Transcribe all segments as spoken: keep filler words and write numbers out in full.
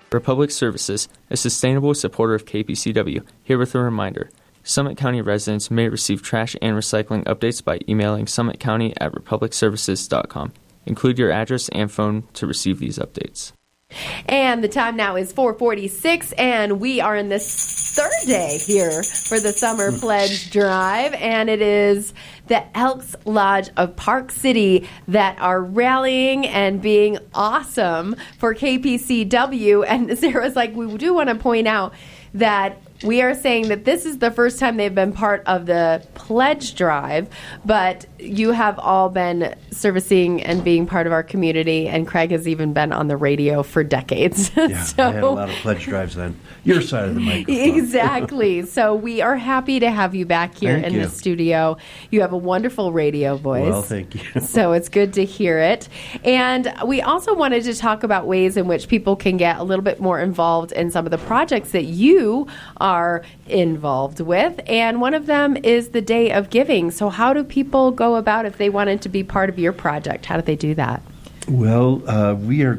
Republic Services, a sustainable supporter of K P C W, here with a reminder. Summit County residents may receive trash and recycling updates by emailing summitcounty at republic services dot com. Include your address and phone to receive these updates. And the time now is four forty-six, and we are in this third day here for the Summer Pledge Drive, and it is the Elks Lodge of Park City that are rallying and being awesome for K P C W. And Sarah's like, we do want to point out that we are saying that this is the first time they've been part of the pledge drive, but you have all been servicing and being part of our community, and Craig has even been on the radio for decades. Yeah, so, I had a lot of pledge drives on your side of the microphone. Exactly. So we are happy to have you back here Thank in you. the studio. You have a wonderful radio voice. Well, thank you. So it's good to hear it. And we also wanted to talk about ways in which people can get a little bit more involved in some of the projects that you are involved with. And one of them is the Day of Giving. So how do people go about if they wanted to be part of your project? How do they do that? Well, uh, we are,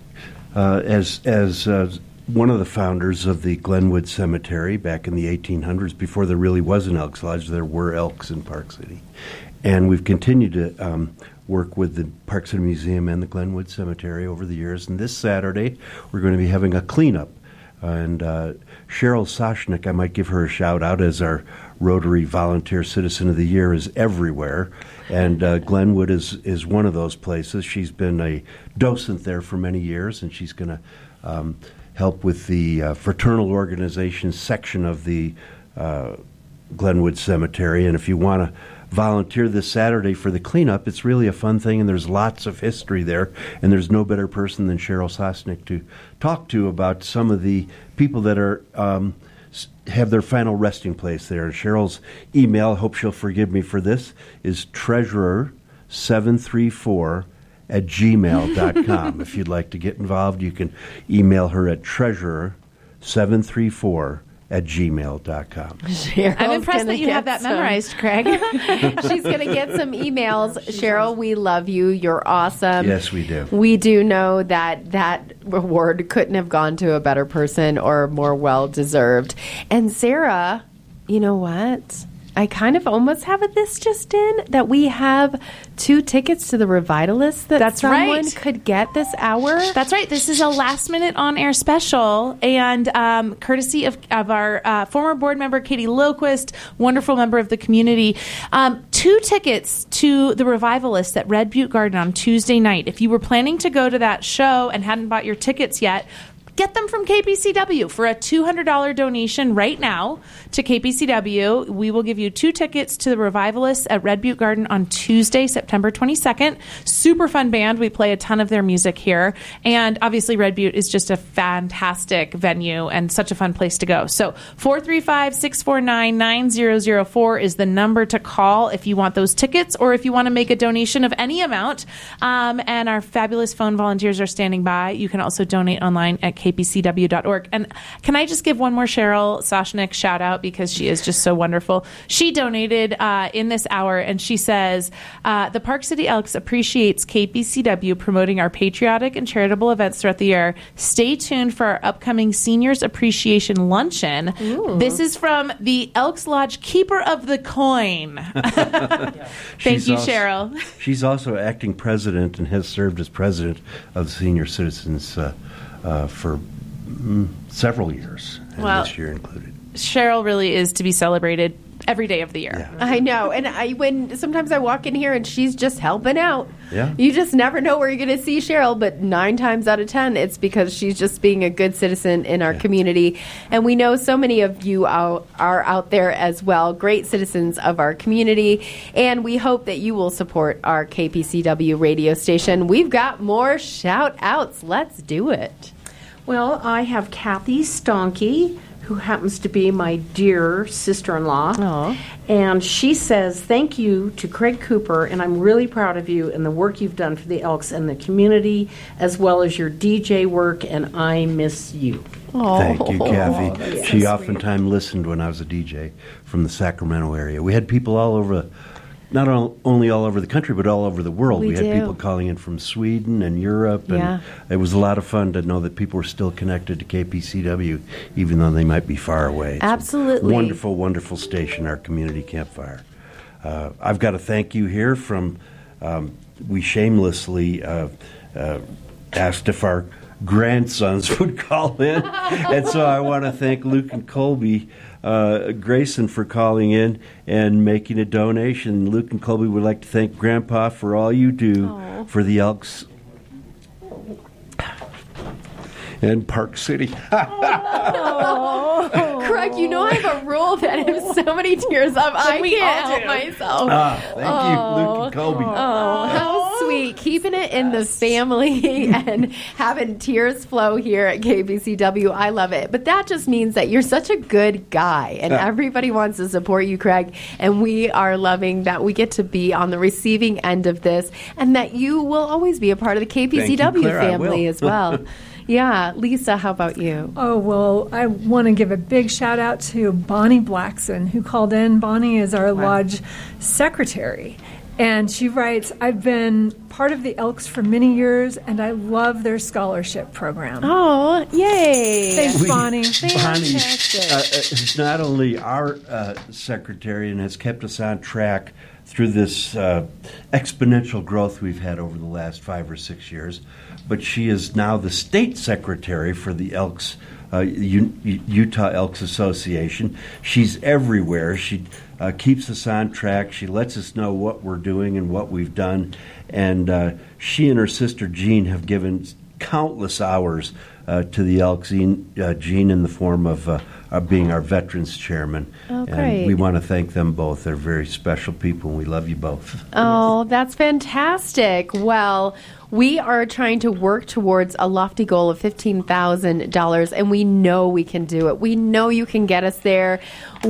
uh, as as uh, one of the founders of the Glenwood Cemetery back in the eighteen hundreds, before there really was an Elks Lodge, there were elks in Park City. And we've continued to um, work with the Park City Museum and the Glenwood Cemetery over the years. And this Saturday, we're going to be having a cleanup. And uh, Cheryl Soshnick, I might give her a shout out as our Rotary Volunteer Citizen of the Year, is everywhere. And uh, Glenwood is, is one of those places. She's been a docent there for many years, and she's going to um, help with the uh, fraternal organization section of the uh, Glenwood Cemetery. And if you want to volunteer this Saturday for the cleanup, it's really a fun thing, and there's lots of history there, and there's no better person than Cheryl Sosnick to talk to about some of the people that are um, have their final resting place there. And Cheryl's email, I hope she'll forgive me for this, is treasurer seven three four at gmail dot com. If you'd like to get involved, you can email her at treasurer seven three four at gmail dot com. I'm impressed that you have that some, memorized, Craig. She's going to get some emails. Cheryl, we love you. You're awesome. Yes, we do. We do know that that reward couldn't have gone to a better person or more well-deserved. And Sarah, you know what? I kind of almost have a this just in that we have two tickets to the Revitalists that That's someone right. could get this hour. That's right. This is a last-minute on-air special, and um, courtesy of, of our uh, former board member, Katie Lilquist, wonderful member of the community. Um, two tickets to the Revitalists at Red Butte Garden on Tuesday night. If you were planning to go to that show and hadn't bought your tickets yet, get them from K P C W for a two hundred dollars donation right now to K P C W. We will give you two tickets to the Revivalists at Red Butte Garden on Tuesday, September twenty-second. Super fun band. We play a ton of their music here. And obviously Red Butte is just a fantastic venue and such a fun place to go. So four three five, six four nine, nine zero zero four is the number to call if you want those tickets or if you want to make a donation of any amount. Um, and our fabulous phone volunteers are standing by. You can also donate online at K P C W dot org. And can I just give one more Cheryl Soshnick shout out because she is just so wonderful. She donated uh, in this hour, and she says, uh, the Park City Elks appreciates K P C W promoting our patriotic and charitable events throughout the year. Stay tuned for our upcoming Seniors Appreciation Luncheon. Ooh. This is from the Elks Lodge Keeper of the Coin. Thank She's you, also, Cheryl. She's also acting president and has served as president of the Senior Citizens uh, uh, for mm, several years, and well, this year included. Cheryl really is to be celebrated every day of the year. Yeah. I know. And I when sometimes I walk in here and she's just helping out. Yeah. You just never know where you're going to see Cheryl, but nine times out of ten, it's because she's just being a good citizen in our yeah. community. And we know so many of you out, are out there as well, great citizens of our community. And we hope that you will support our K P C W radio station. We've got more shout outs. Let's do it. Well, I have Kathy Stonke, who happens to be my dear sister-in-law. Aww. And she says, thank you to Craig Cooper, and I'm really proud of you and the work you've done for the Elks and the community, as well as your D J work, and I miss you. Thank you, Kathy. That's She so oftentimes listened when I was a D J from the Sacramento area. We had people all over not all, only all over the country, but all over the world. We We, had do. people calling in from Sweden and Europe, and Yeah. it was a lot of fun to know that people were still connected to K P C W, even though they might be far away. It's a Absolutely. wonderful, wonderful station, our community campfire. Uh, I've got a thank you here from, um, we shamelessly uh, uh, asked if our grandsons would call in, and so I want to thank Luke and Colby uh, Grayson for calling in and making a donation. Luke and Colby would like to thank Grandpa for all you do Aw. for the Elks and Park City. Craig, you know I have a rule that if somebody tears up, I we can't all help do. myself. Ah, thank you, Luke and Colby. Oh, how sweet. Keeping it in the family and having tears flow here at K B C W. I love it. But that just means that you're such a good guy and Yeah. everybody wants to support you, Craig. And we are loving that we get to be on the receiving end of this and that you will always be a part of the K B C W Thank you, Claire. I family will. as well. Yeah. Lisa, how about you? Oh, well, I want to give a big shout out to Bonnie Blackson, who called in. Bonnie is our lodge secretary. And she writes, I've been part of the Elks for many years, and I love their scholarship program. Oh, yay. Thanks, Bonnie. Bonnie uh, is not only our uh, secretary and has kept us on track through this uh, exponential growth we've had over the last five or six years, but she is now the state secretary for the Elks, uh, U- U- Utah Elks Association. She's everywhere. She uh, keeps us on track. She lets us know what we're doing and what we've done. And uh, she and her sister Jean have given countless hours uh, to the Elks, Jean, uh, Jean in the form of uh, uh, being our veterans chairman. Oh, and great. we want to thank them both. They're very special people, and we love you both. Oh, that's fantastic. Well, we are trying to work towards a lofty goal of fifteen thousand dollars, and we know we can do it. We know you can get us there.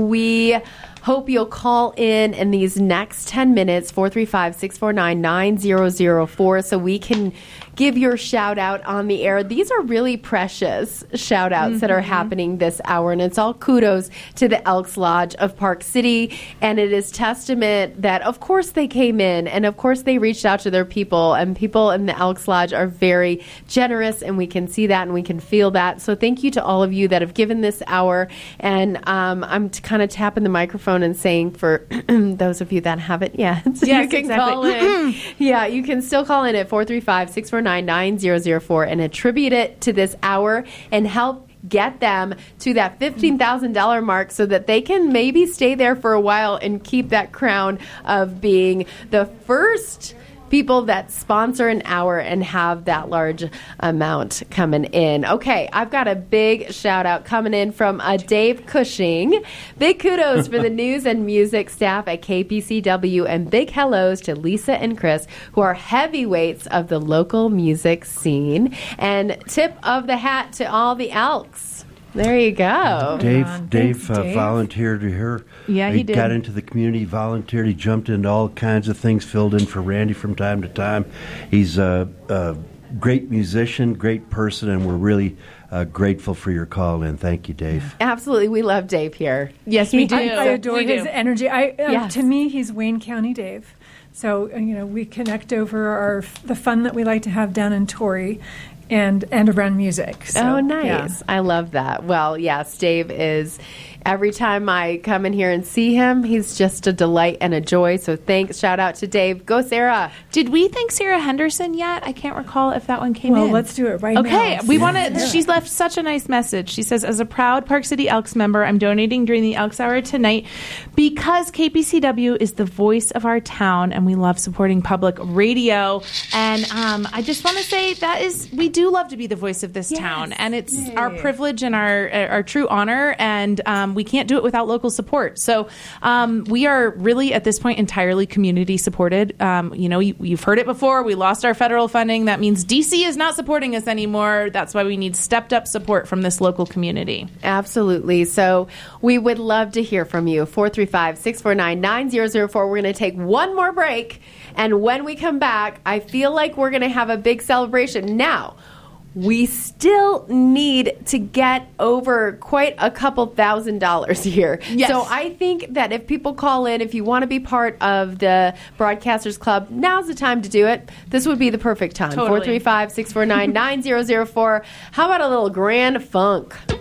We hope you'll call in in these next ten minutes, four three five, six four nine, nine zero zero four, so we can give your shout out on the air. These are really precious shout outs mm-hmm. that are happening this hour, and it's all kudos to the Elks Lodge of Park City. And it is testament that, of course, they came in and, of course, they reached out to their people, and people in the Elks Lodge are very generous, and we can see that and we can feel that. So thank you to all of you that have given this hour. And um, I'm t- kind of tapping the microphone and saying for those of you that haven't yet, Yes, you can exactly. call in. Yeah, you can still call in at four three five, six four nine, nine zero zero four and attribute it to this hour and help get them to that fifteen thousand dollars mark so that they can maybe stay there for a while and keep that crown of being the first people that sponsor an hour and have that large amount coming in. Okay, I've got a big shout out coming in from uh, Dave Cushing. Big kudos for the news and music staff at K P C W, and big hellos to Lisa and Chris, who are heavyweights of the local music scene. And tip of the hat to all the Elks. There you go. Dave, on. Dave, Thanks, uh, Dave. volunteered here. Yeah, he did. got into the community, volunteered. He jumped into all kinds of things, filled in for Randy from time to time. He's a, a great musician, great person, and we're really uh, grateful for your call in. Thank you, Dave. Absolutely. We love Dave here. Yes, we do. I, I adore We his do. energy. I, uh, Yes. To me, he's Wayne County Dave. So, uh, you know, we connect over our the fun that we like to have down in Torrey and, and around music. So, Oh, nice. yeah. I love that. Well, yes, Dave is, every time I come in here and see him, he's just a delight and a joy. So thanks. Shout out to Dave. Go, Sarah. Did we thank Sarah Henderson yet? I can't recall if that one came Well, in. let's do it right now. Okay, we want to. Yeah. She's left such a nice message. She says, as a proud Park City Elks member, I'm donating during the Elks Hour tonight because K P C W is the voice of our town, and we love supporting public radio. And um, I just want to say that is, we do love to be the voice of this town, and it's our privilege and our our true honor. And um, we can't do it without local support. So um, we are really at this point entirely community supported. Um, you know, you, you've heard it before. We lost our federal funding. That means D C is not supporting us anymore. That's why we need stepped up support from this local community. Absolutely. So we would love to hear from you. four three five, six four nine, nine zero zero four. We're going to take one more break. And when we come back, I feel like we're going to have a big celebration. Now, we still need to get over quite a couple thousand dollars here. Yes. So I think that if people call in, if you want to be part of the Broadcasters Club, now's the time to do it. This would be the perfect time. Totally. four three five, six four nine, nine zero zero four. How about a little Grand Funk?